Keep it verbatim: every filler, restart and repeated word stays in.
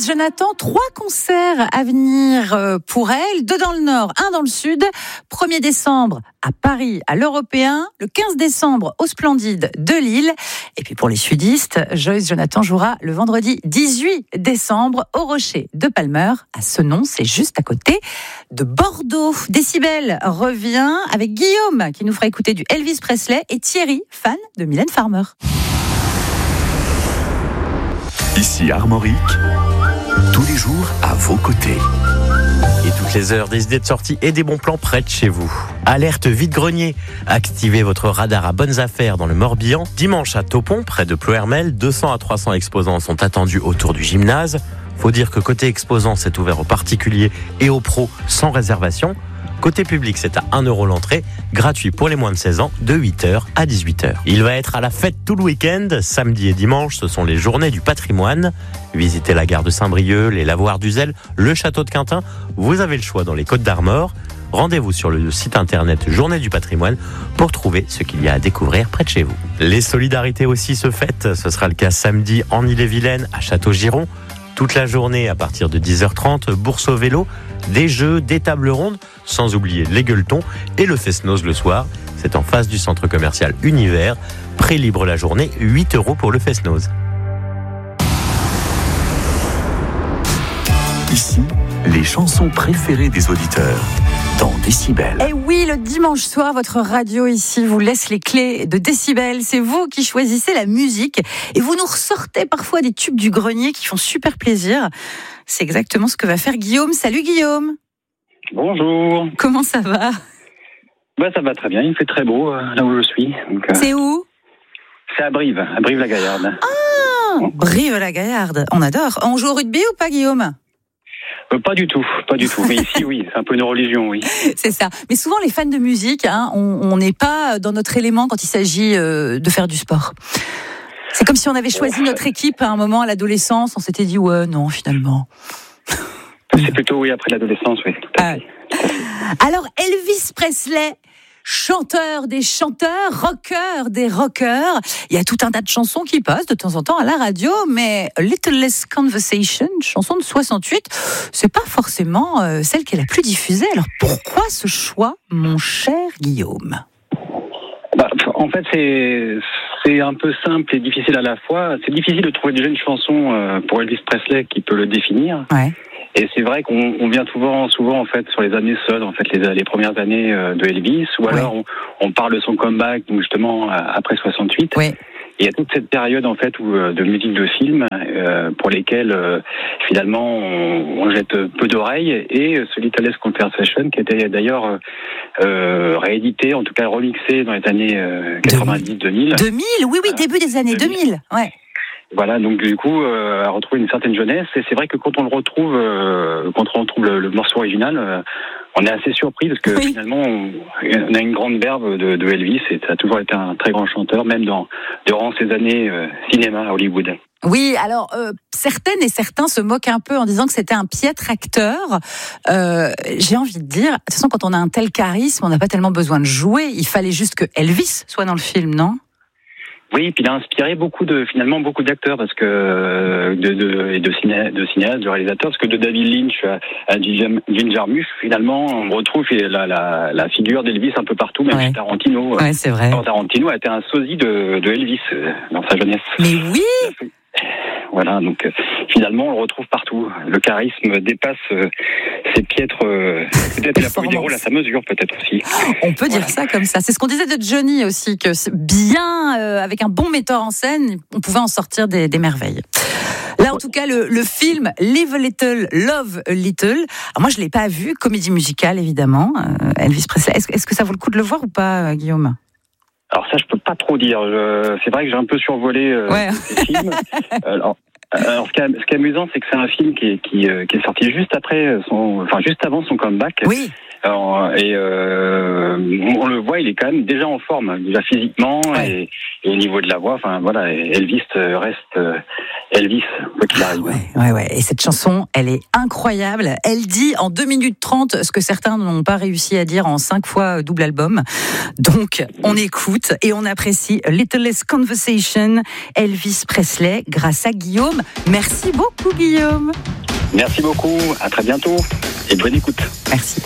Joyce Jonathan, trois concerts à venir pour elle, deux dans le nord, un dans le sud. premier décembre à Paris, à l'Européen, le quinze décembre au Splendide de Lille. Et puis pour les sudistes, Joyce Jonathan jouera le vendredi dix-huit décembre au Rocher de Palmer, à Senon, c'est juste à côté de Bordeaux. Décibel revient avec Guillaume qui nous fera écouter du Elvis Presley et Thierry, fan de Mylène Farmer. Ici Armorique, tous les jours à vos côtés. Et toutes les heures, des idées de sortie et des bons plans près de chez vous. Alerte vide-grenier. Activez votre radar à bonnes affaires dans le Morbihan. Dimanche à Taupon, près de Ploërmel, deux cents à trois cents exposants sont attendus autour du gymnase. Faut dire que côté exposants, c'est ouvert aux particuliers et aux pros sans réservation. Côté public, c'est à un euro l'entrée, gratuit pour les moins de seize ans, de huit heures à dix-huit heures. Il va être à la fête tout le week-end. Samedi et dimanche, ce sont les journées du patrimoine. Visitez la gare de Saint-Brieuc, les lavoirs d'Uzel, le château de Quintin. Vous avez le choix dans les Côtes d'Armor. Rendez-vous sur le site internet Journée du patrimoine pour trouver ce qu'il y a à découvrir près de chez vous. Les solidarités aussi se fêtent. Ce sera le cas samedi en Ille-et-Vilaine, à Château-Giron. Toute la journée à partir de dix heures trente, bourse au vélo, des jeux, des tables rondes, sans oublier les gueuletons et le Fest-Noz le soir. C'est en face du centre commercial Univers. Prix libre la journée, huit euros pour le Fest-Noz. Ici, les chansons préférées des auditeurs dans Décibel. Et oui, le dimanche soir, votre radio ici vous laisse les clés de Décibel. C'est vous qui choisissez la musique et vous nous ressortez parfois des tubes du grenier qui font super plaisir. C'est exactement ce que va faire Guillaume. Salut Guillaume. Bonjour. Comment ça va ? Bah, ça va très bien, il fait très beau euh, là où je suis. Donc, euh, c'est où ? C'est à Brive, à Brive-la-Gaillarde. Ah, Brive-la-Gaillarde, on adore. On joue au rugby ou pas Guillaume ? Euh, pas du tout, pas du tout. Mais ici, oui, c'est un peu une religion, oui. C'est ça. Mais souvent, les fans de musique, hein, on n'est pas dans notre élément quand il s'agit euh, de faire du sport. C'est comme si on avait choisi notre équipe à un moment à l'adolescence, on s'était dit ouais, non, finalement. C'est plutôt oui après l'adolescence, oui. Ah. Alors Elvis Presley, chanteur des chanteurs, rocker des rockers. Il y a tout un tas de chansons qui passent de temps en temps à la radio, mais A Little Less Conversation, chanson de soixante-huit, c'est pas forcément euh, celle qui est la plus diffusée. Alors pourquoi ce choix, mon cher Guillaume ? Bah, en fait, c'est c'est un peu simple et difficile à la fois. C'est difficile de trouver déjà une chanson euh, pour Elvis Presley qui peut le définir. Ouais. Et c'est vrai qu'on on vient souvent, souvent en fait sur les années seules, en fait les, les premières années de Elvis, ou alors ouais. on, on parle de son comeback, donc justement après soixante-huit. Ouais. Il y a toute cette période en fait où, de musique de film euh, pour lesquelles euh, finalement on, on jette peu d'oreilles, et ce Little Less Conversation qui était d'ailleurs euh, réédité, en tout cas remixé dans les années euh, quatre-vingt-dix deux mille. deux mille, oui oui, début des années deux mille, ouais. Voilà, donc du coup, euh, à retrouver une certaine jeunesse. Et c'est vrai que quand on le retrouve, euh, quand on retrouve le, le morceau original, euh, on est assez surpris parce que oui. finalement, on, on a une grande verve de, de Elvis, et ça a toujours été un très grand chanteur, même dans, durant ses années euh, cinéma à Hollywood. Oui, alors euh, certaines et certains se moquent un peu en disant que c'était un piètre acteur. Euh, j'ai envie de dire, de toute façon, quand on a un tel charisme, on n'a pas tellement besoin de jouer. Il fallait juste que Elvis soit dans le film, non ? Oui, puis il a inspiré beaucoup de, finalement, beaucoup d'acteurs, parce que, de, de, et de, ciné, de cinéastes, de réalisateurs, parce que de David Lynch à, à Jim Jarmusch, finalement, on retrouve la, la, la figure d'Elvis un peu partout, même ouais. chez Tarantino. Ouais, c'est vrai. Tarantino a été un sosie de, de Elvis dans sa jeunesse. Mais oui! Voilà, donc finalement on le retrouve partout. Le charisme dépasse euh, ses piètres. Euh, peut-être il a pris des rôles à sa mesure, peut-être aussi. On peut voilà. dire ça comme ça. C'est ce qu'on disait de Johnny aussi, que bien euh, avec un bon metteur en scène, on pouvait en sortir des, des merveilles. Là, en tout cas, le, le film Live a Little, Love a Little. Alors moi, je l'ai pas vu, comédie musicale évidemment. Euh, Elvis Presley. Est-ce, est-ce que ça vaut le coup de le voir ou pas, Guillaume ? Alors ça, je peux pas trop dire. Je, c'est vrai que j'ai un peu survolé euh, ouais. ces films. Alors, alors ce, qui est, ce qui est amusant, c'est que c'est un film qui est, qui, euh, qui est sorti juste après son, enfin juste avant son comeback. Oui. Alors, et euh, on le voit, il est quand même déjà en forme, déjà physiquement ouais. et, et au niveau de la voix. Enfin voilà, Elvis reste Elvis, quoi qu'il arrive. Ouais, ouais, ouais. Et cette chanson, elle est incroyable. Elle dit en deux minutes trente ce que certains n'ont pas réussi à dire en cinq fois double album. Donc, on écoute et on apprécie Little Less Conversation, Elvis Presley, grâce à Guillaume. Merci beaucoup, Guillaume. Merci beaucoup, à très bientôt et bonne écoute. Merci.